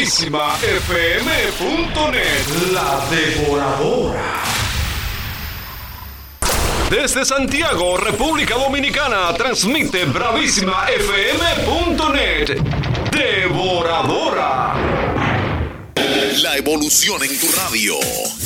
BravísimaFM.net, la devoradora. Desde Santiago, República Dominicana, transmite BravísimaFM.net, devoradora. La evolución en tu radio.